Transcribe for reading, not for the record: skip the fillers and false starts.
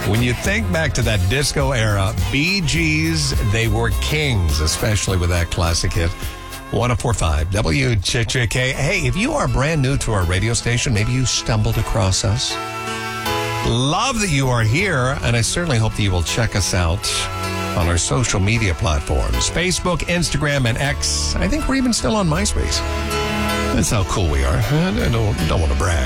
When you think back to that disco era, Bee Gees, they were kings, especially with that classic hit. 104.5 WJJK. Hey, if you are brand new to our radio station, maybe you stumbled across us. Love that you are here, and I certainly hope that you will check us out on our social media platforms. Facebook, Instagram, and X. I think we're even still on MySpace. That's how cool we are. I don't want to brag.